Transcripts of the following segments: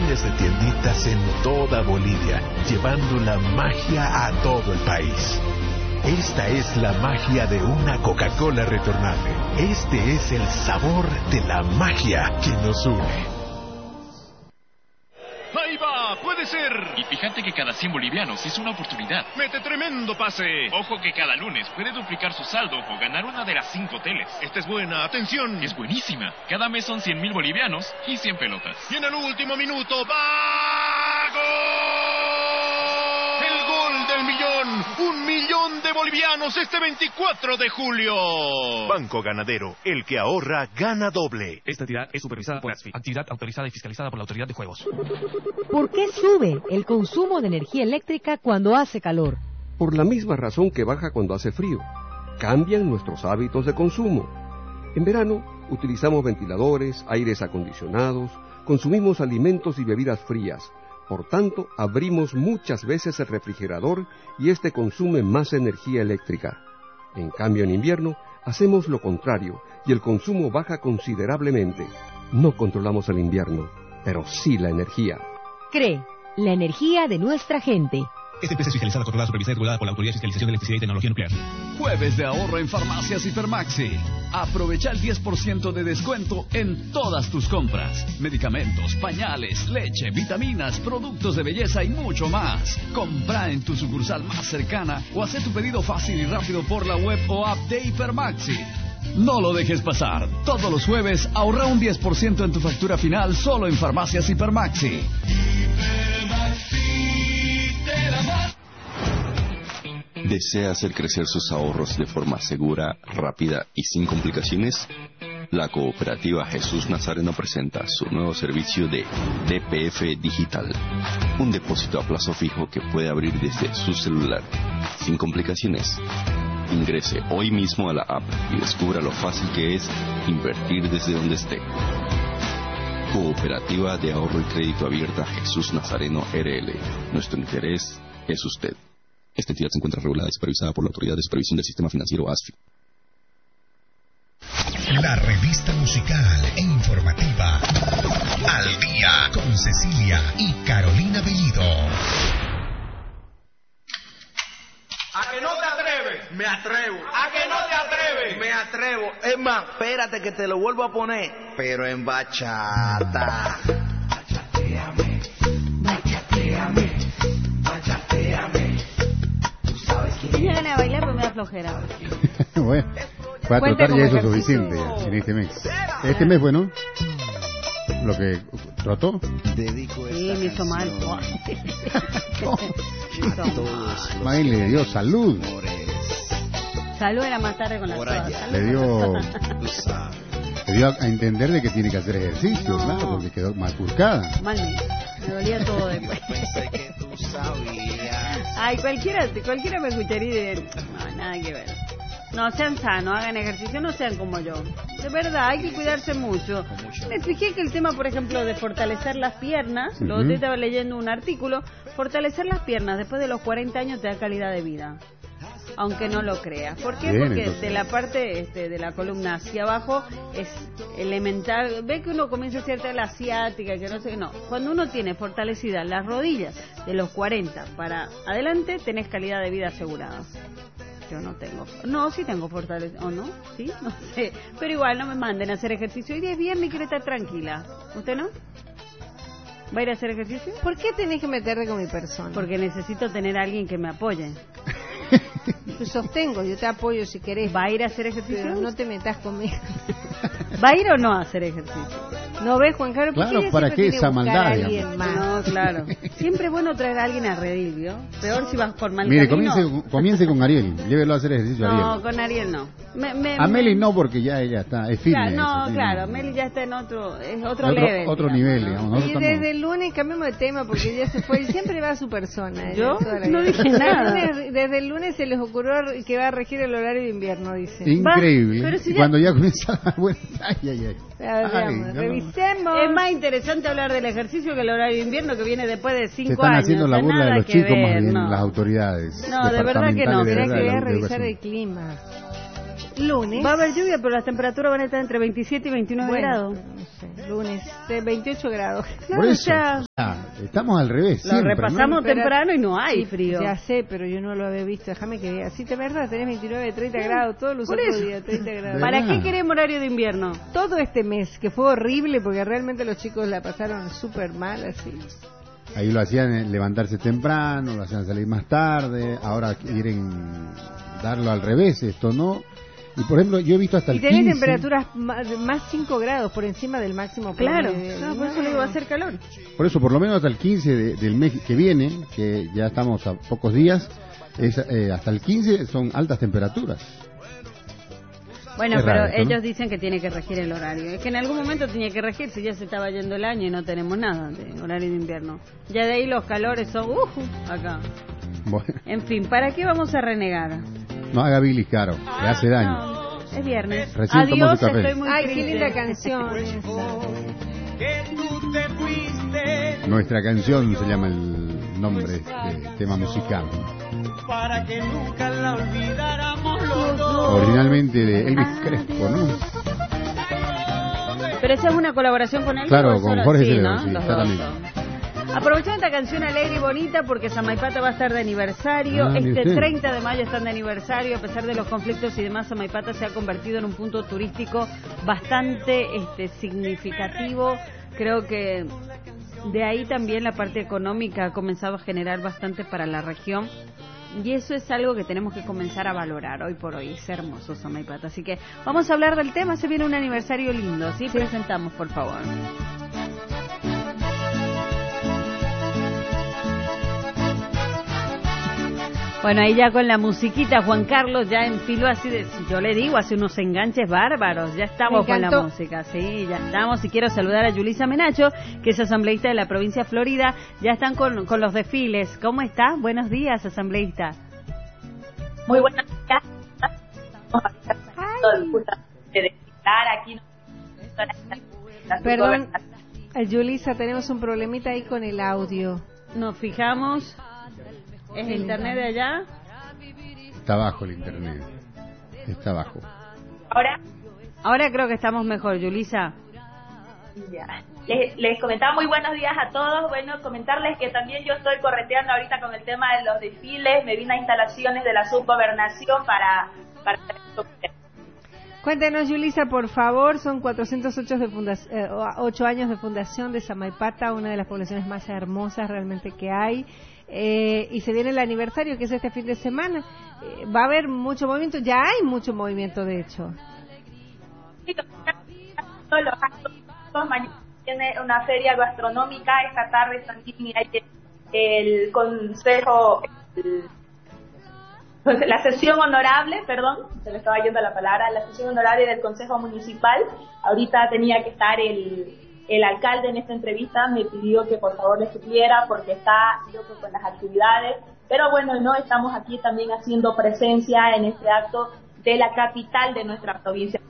miles de tienditas en toda Bolivia, llevando la magia a todo el país. Esta es la magia de una Coca-Cola retornable. Este es el sabor de la magia que nos une. ¡Ahí va! ¡Puede ser! Y fíjate que cada 100 bolivianos es una oportunidad. ¡Mete tremendo pase! Ojo que cada lunes puede duplicar su saldo o ganar una de las 5 teles. Esta es buena, atención. Es buenísima. Cada mes son 100.000 bolivianos y 100 pelotas. Y en el último minuto, ¡va! ¡Gol! ¡El gol del millón! ¡1 millón de bolivianos este 24 de julio! Banco Ganadero, el que ahorra, gana doble. Esta entidad es supervisada por ASFI, actividad autorizada y fiscalizada por la Autoridad de Juegos. ¿Por qué sube el consumo de energía eléctrica cuando hace calor? Por la misma razón que baja cuando hace frío. Cambian nuestros hábitos de consumo. En verano utilizamos ventiladores, aires acondicionados, consumimos alimentos y bebidas frías. Por tanto, abrimos muchas veces el refrigerador y este consume más energía eléctrica. En cambio, en invierno, hacemos lo contrario y el consumo baja considerablemente. No controlamos el invierno, pero sí la energía. CRE, la energía de nuestra gente. Esta empresa es fiscalizada, controlada, supervisada y regulada por la Autoridad de Fiscalización de Electricidad y Tecnología Nuclear. Jueves de ahorro en Farmacias Hipermaxi. Aprovecha el 10% de descuento en todas tus compras. Medicamentos, pañales, leche, vitaminas, productos de belleza y mucho más. Compra en tu sucursal más cercana o haz tu pedido fácil y rápido por la web o app de Hipermaxi. No lo dejes pasar. Todos los jueves ahorra un 10% en tu factura final solo en Farmacias Hipermaxi. ¿Desea hacer crecer sus ahorros de forma segura, rápida y sin complicaciones? La cooperativa Jesús Nazareno presenta su nuevo servicio de DPF Digital, un depósito a plazo fijo que puede abrir desde su celular, sin complicaciones. Ingrese hoy mismo a la app y descubra lo fácil que es invertir desde donde esté. Cooperativa de Ahorro y Crédito Abierta Jesús Nazareno RL. Nuestro interés es usted. Esta entidad se encuentra regulada y supervisada por la Autoridad de Supervisión del Sistema Financiero ASFI. La revista musical e informativa Al Día con Cecilia y Carolina Bellido. ¿A que no te atreves? Me atrevo. ¿A que no te atreves? Me atrevo. Es más, espérate que te lo vuelvo a poner, pero en bachata. Bachateame, bachateame, bachateame. Tú sabes quién. Tenía ganas de bailar, pero me da flojera. Bueno, para trotar ya eso es suficiente en este mes. Este mes, bueno, lo que trotó. Sí, me hizo mal. May le dio salud. Salud era más tarde con la soda. Le dio a entender de que tiene que hacer ejercicio, no. Claro, porque quedó malpurcada. Mal me dolía todo después. Ay, cualquiera me escucharía y no, nada que ver. No, sean sanos, hagan ejercicio, no sean como yo. De verdad, hay que cuidarse mucho. Me fijé que el tema, por ejemplo, de fortalecer las piernas, lo que estaba leyendo un artículo, fortalecer las piernas después de los 40 años te da calidad de vida. Aunque no lo creas. ¿Por qué? Porque entonces, de la parte de la columna hacia abajo es elemental. Ve que uno comienza a hacerte la asiática, que no sé qué. No, cuando uno tiene fortalecidas las rodillas de los 40 para adelante, tenés calidad de vida asegurada. Yo no tengo. No, sí tengo fortaleza. ¿O no? ¿Sí? No sé. Pero igual no me manden a hacer ejercicio. Hoy es viernes y quiero estar tranquila. ¿Usted no? ¿Va a ir a hacer ejercicio? ¿Por qué tenés que meterte con mi persona? Porque necesito tener a alguien que me apoye. Te sostengo, yo te apoyo si querés. ¿Va a ir a hacer ejercicio? Pero no te metas conmigo. ¿Va a ir o no a hacer ejercicio? ¿No ves, Juan Carlos? Claro, ¿para qué esa maldad? No, claro. Siempre es bueno traer a alguien a redil, ¿vio? Peor si vas por mal Mire, camino. comience con Ariel. Llévelo a hacer ejercicio a Ariel. No, con Ariel no. A Meli no, porque ya ella está, es firme. Claro, eso, claro, Meli ya está en otro level. Otro nivel, digamos. Y desde el lunes cambiamos de tema porque ya se fue. Siempre va a su persona. ¿Yo? No dije nada. Desde el lunes se les ocurrió que va a regir el horario de invierno, dice. Increíble. Pero si cuando ya comienza la buena... Ay. Revisemos. Es más interesante hablar del ejercicio que el horario de invierno que viene después de 5 años. Se están haciendo la burla de los chicos más bien no. las autoridades. No, de verdad que no. Mirá que voy a revisar el clima. Lunes. Va a haber lluvia, pero las temperaturas van a estar entre 27 y 29 grados. No sé, lunes, 28 grados. Por eso, estamos al revés. Lo siempre, repasamos ¿no? temprano y no hay frío. Ya sé, pero yo no lo había visto. Déjame que vea. Sí, de verdad, tenés 29, 30 grados todos los otros días. 30 grados. ¿Para qué queremos horario de invierno? Todo este mes, que fue horrible, porque realmente los chicos la pasaron súper mal, así. Ahí lo hacían levantarse temprano, lo hacían salir más tarde, ahora quieren darlo al revés, esto no. Y por ejemplo, yo he visto hasta el 15. Y tenés temperaturas más 5 grados por encima del máximo. Claro, por eso le va a hacer calor. Por eso, por lo menos hasta el 15 del mes que viene, que ya estamos a pocos días, hasta el 15 son altas temperaturas. Bueno, es pero raro, ¿no? ellos dicen que tiene que regir el horario. Es que en algún momento tenía que regir si ya se estaba yendo el año y no tenemos nada de horario de invierno. Ya de ahí los calores son acá. Bueno. En fin, ¿para qué vamos a renegar? No haga bilis, Caro, le hace daño. No, es viernes. Recién tomó Adiós, su café. estoy muy Ay, triste. qué linda canción esa. Nuestra canción se llama el nombre de este tema musical. Para que nunca la olvidáramos los dos. Originalmente de Elvis Crespo, ¿no? Pero esa es una colaboración con él. Claro, con Jorge sí, Celedón, ¿no? sí, Los exactamente. dos. Aprovechando esta canción alegre y bonita porque Samaipata va a estar de aniversario. mire Este usted. 30 de mayo están de aniversario. A pesar de los conflictos y demás, Samaipata se ha convertido en un punto turístico bastante significativo. Creo que de ahí también la parte económica ha comenzado a generar bastante para la región. Y eso es algo que tenemos que comenzar a valorar hoy por hoy. Es hermoso Samaipata. Así que vamos a hablar del tema. Se viene un aniversario lindo. ¿Sí? Presentamos, por favor. Bueno, ahí ya con la musiquita, Juan Carlos ya enfiló así de, yo le digo, hace unos enganches bárbaros. Ya estamos con la música, sí, ya estamos. Y quiero saludar a Yulisa Menacho, que es asambleísta de la provincia de Florida. Ya están con los desfiles. ¿Cómo está? Buenos días, asambleísta. Muy buenos días. De desfilar aquí. Perdón, Yulisa, tenemos un problemita ahí con el audio. Nos fijamos. ¿Es el internet de allá? Está bajo el internet. Está bajo. Ahora creo que estamos mejor, Yulisa. Ya. Les comentaba muy buenos días a todos. Bueno, comentarles que también yo estoy correteando ahorita con el tema de los desfiles. Me vine a instalaciones de la subgobernación para... Cuéntenos, Yulisa, por favor. Son 408 años de fundación de Samaipata, una de las poblaciones más hermosas realmente que hay. Y se viene el aniversario, que es este fin de semana. Va a haber mucho movimiento, ya hay mucho movimiento, de hecho. Todos los actos, mañana tiene una feria gastronómica, esta tarde también hay el consejo, la sesión honorable, perdón, se me estaba yendo la palabra, la sesión honorable del Consejo Municipal. Ahorita tenía que estar el alcalde en esta entrevista, me pidió que por favor le supliera porque está loco con las actividades, pero bueno, no, estamos aquí también haciendo presencia en este acto de la capital de nuestra provincia.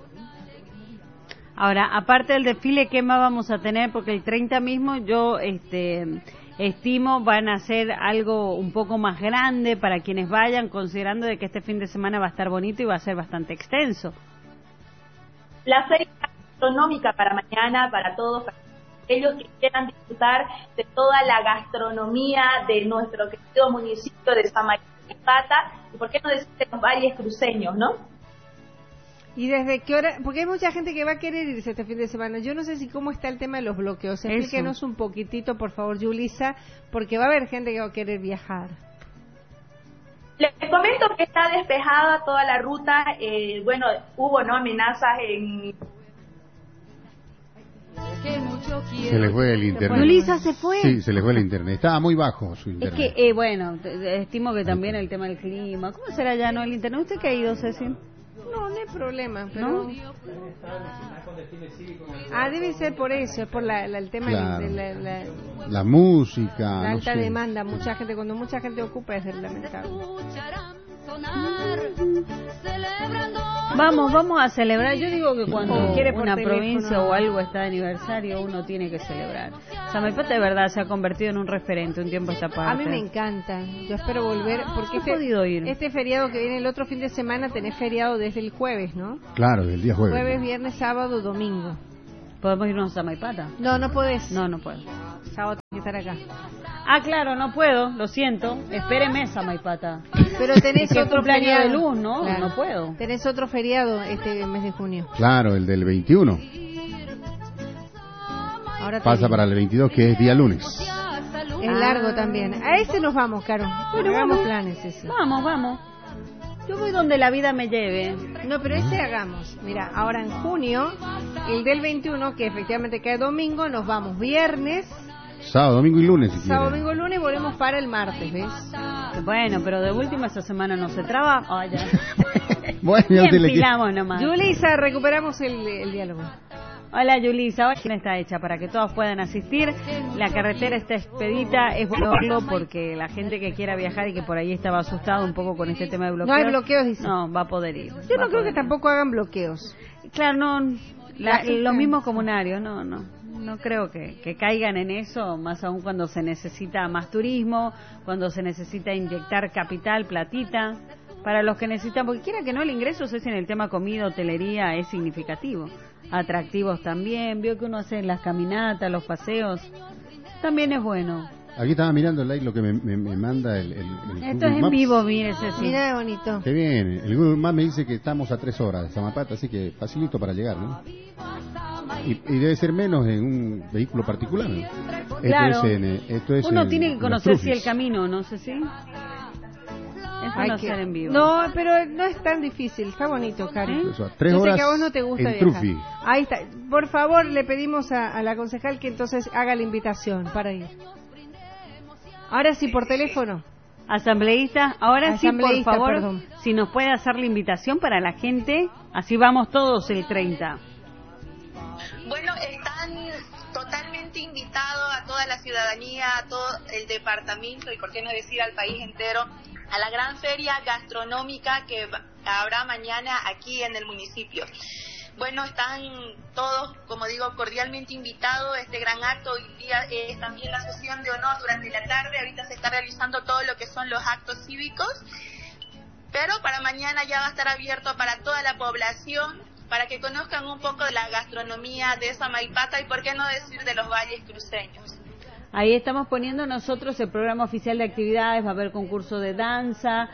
Ahora, aparte del desfile, ¿qué más vamos a tener? Porque el 30 mismo yo estimo van a hacer algo un poco más grande para quienes vayan, considerando de que este fin de semana va a estar bonito y va a ser bastante extenso. La feria gastronómica para mañana, para todos, para aquellos que quieran disfrutar de toda la gastronomía de nuestro querido municipio de Samaipata, y por qué no decir de los valles cruceños, ¿no? ¿Y desde qué hora? Porque hay mucha gente que va a querer irse este fin de semana. Yo no sé si cómo está el tema de los bloqueos. Explíquenos un poquitito, por favor, Yulisa, porque va a haber gente que va a querer viajar. Les comento que está despejada toda la ruta. Bueno, hubo amenazas en... Se le fue el internet. Yulisa se fue. Sí, se le fue el internet. Estaba muy bajo su internet. Es que, bueno, estimo que también el tema del clima. ¿Cómo será ya, no, el internet? ¿Usted qué ha ido, Ceci? No hay problema, pero... ¿No? Debe ser por eso, es por el tema Claro. de La música, la no alta sé. demanda. Mucha gente, cuando mucha gente ocupa es lamentable. Vamos a celebrar. Yo digo que cuando una por provincia teléfono. o algo está de aniversario, uno tiene que celebrar. Samaipata de verdad se ha convertido en un referente un tiempo a esta parte. A mí me encanta. Yo espero volver porque No he podido ir. este feriado que viene el otro fin de semana tenés feriado desde el jueves, ¿no? Claro, el día jueves. Jueves, viernes, sábado, domingo. ¿Podemos irnos a Samaipata? No podés. No puedo. Sábado tenés que estar acá. Ah, claro, no puedo, lo siento. Espéreme, Samaipata. Pero tenés Es que otro cumpleaños feriado. de luz, ¿no? Claro. No puedo. Tenés otro feriado este mes de junio. Claro, el del 21. Ahora te Pasa digo. para el 22, que es día lunes. Es largo también. A ese nos vamos, Caro. Bueno, hagamos vamos. planes ese. Vamos. Yo voy donde la vida me lleve. No, pero ese hagamos. Mira, ahora en junio, el del 21, que efectivamente cae domingo, nos vamos viernes, Sábado, domingo y lunes, si sábado, quieren. domingo, lunes, volvemos para el martes, ¿ves? Bueno, pero de última esta semana no se traba. Oh, ya. Bueno, Bien, usted le quiere- pilamos nomás. Yulisa, recuperamos el diálogo. Hola Yulisa, hoy está hecha para que todos puedan asistir. La carretera está expedita, es bueno verlo porque la gente que quiera viajar y que por ahí estaba asustado un poco con este tema de No bloqueos. hay bloqueos, dice. No, va a poder ir. Yo no creo que tampoco hagan bloqueos. Claro, no, La gente- los mismos comunarios, no creo que caigan en eso, más aún cuando se necesita más turismo, cuando se necesita inyectar capital, platita, para los que necesitan, porque quiera que no, el ingreso es en el tema comida, hotelería, es significativo. Atractivos también, veo que uno hace las caminatas, los paseos, también es bueno. Aquí estaba mirando el like, lo que me manda el Esto Google es en Maps. vivo, mire, Ceci. Mira qué bonito. Qué bien, el Google Maps me dice que estamos a 3 horas de Samaipata, así que facilito para llegar, ¿no? Y debe ser menos en un vehículo particular, ¿no? Claro. Esto es Uno en tiene que los conocer si el Trufis. camino, ¿no sé si? Es Hay no que- hacer en vivo. No, pero no es tan difícil. Está bonito, Cari. Eso, 3 Yo sé horas que a vos no te gusta en viajar. Trufi. Ahí está. Por favor, le pedimos a la concejal que entonces haga la invitación para ir. Ahora sí, por teléfono. Asambleísta, ahora sí, por Asambleísta, favor, perdón. si nos puede hacer la invitación para la gente, así vamos todos el 30. Bueno, están totalmente invitados a toda la ciudadanía, a todo el departamento y por qué no decir al país entero, a la gran feria gastronómica que habrá mañana aquí en el municipio. Bueno, están todos, como digo, cordialmente invitados a este gran acto. Hoy día es también la sesión de honor durante la tarde. Ahorita se está realizando todo lo que son los actos cívicos. Pero para mañana ya va a estar abierto para toda la población, para que conozcan un poco de la gastronomía de Samaipata y por qué no decir de los valles cruceños. Ahí estamos poniendo nosotros el programa oficial de actividades, va a haber concurso de danza,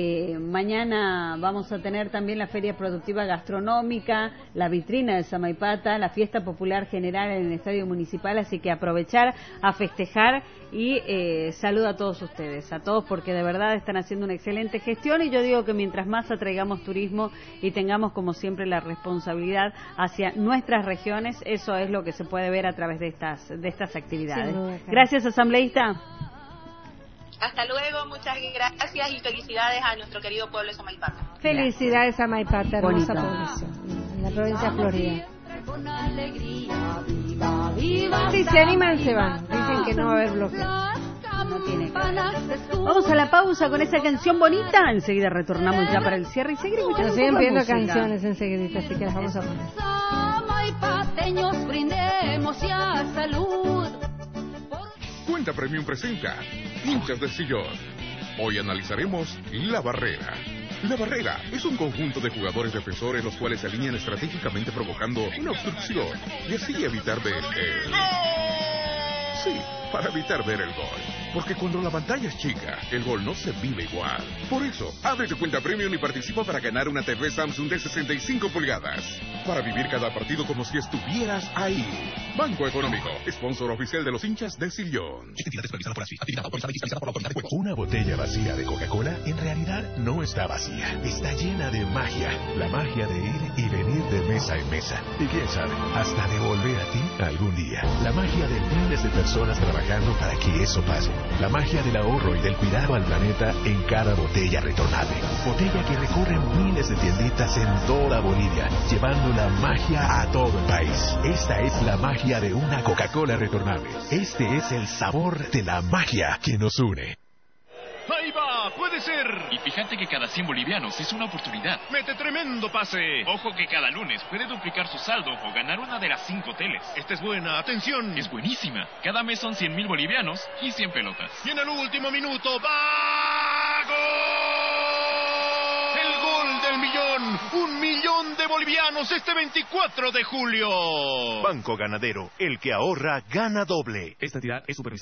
mañana vamos a tener también la Feria Productiva Gastronómica, la vitrina de Samaipata, la Fiesta Popular General en el Estadio Municipal, así que aprovechar a festejar y saludo a todos ustedes, a todos porque de verdad están haciendo una excelente gestión y yo digo que mientras más atraigamos turismo y tengamos como siempre la responsabilidad hacia nuestras regiones, eso es lo que se puede ver a través de estas actividades. Sin duda, Gracias, asambleísta. Hasta luego, muchas gracias y felicidades a nuestro querido pueblo de Samaipata. Felicidades a Maipata, hermosa Bonito. población, en la provincia de Florida. Si se animan, se van. Dicen que no va a haber bloqueo. No tiene que ver. Vamos a la pausa con esa canción bonita. Enseguida retornamos ya para el cierre y seguir escuchando. Nos un siguen poco de pidiendo música. canciones enseguida, así que las vamos a poner. Samaipateños brindemos ya salud. Cuenta Premium presenta Hinchas del Sillón. Hoy analizaremos La Barrera. La Barrera es un conjunto de jugadores defensores los cuales se alinean estratégicamente provocando una obstrucción y así evitar ver el... Sí, para evitar ver el gol. Porque cuando la pantalla es chica, el gol no se vive igual. Por eso, abre tu cuenta Premium y participa para ganar una TV Samsung de 65 pulgadas. Para vivir cada partido como si estuvieras ahí. Banco Económico, sponsor oficial de los hinchas del Sillón. Una botella vacía de Coca-Cola en realidad no está vacía. Está llena de magia. La magia de ir y venir de mesa en mesa. Y quién sabe, hasta de volver a ti algún día. La magia de miles de personas trabajando para que eso pase. La magia del ahorro y del cuidado al planeta en cada botella retornable. Botella que recorre miles de tienditas en toda Bolivia, llevando la magia a todo el país. Esta es la magia de una Coca-Cola retornable. Este es el sabor de la magia que nos une. Ahí va, ¡Ah! ¡Puede ser! Y fíjate que cada 100 bolivianos es una oportunidad. ¡Mete tremendo pase! Ojo que cada lunes puede duplicar su saldo o ganar una de las 5 teles. Esta es buena, atención. Es buenísima. Cada mes son 100.000 bolivianos y 100 pelotas. Y en el último minuto, ¡va! ¡Gol! ¡El gol del millón! ¡1 millón de bolivianos este 24 de julio! Banco Ganadero, el que ahorra, gana doble. Esta entidad es supervisada